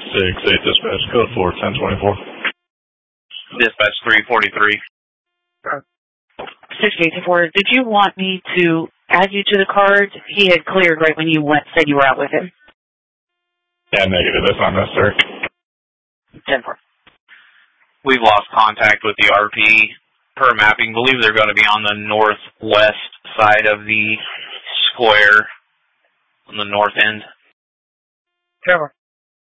6-8 dispatch, code 4, 1024. Dispatch 343. 684, did you want me to add you to the card? He had cleared right when you said you were out with him. Yeah, negative. That's not necessary. 10-4. We've lost contact with the RP. Per mapping, believe they're going to be on the northwest side of the square, on the north end. 10-4.